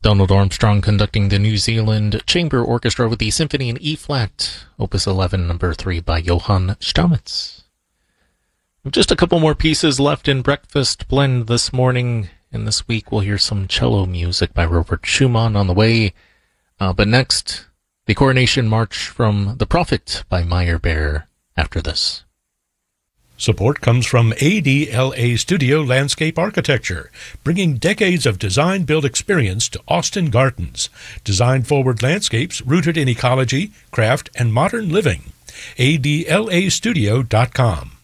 Donald Armstrong conducting the New Zealand Chamber Orchestra with the Symphony in E-flat, Opus 11, number 3 by Johann Stamitz. Just a couple more pieces left in Breakfast Blend this morning, and this week we'll hear some cello music by Robert Schumann on the way. But next, the Coronation March from The Prophet by Meyerbeer after this. Support comes from ADLA Studio Landscape Architecture, bringing decades of design-build experience to Austin Gardens. Design-forward landscapes rooted in ecology, craft, and modern living. ADLAstudio.com.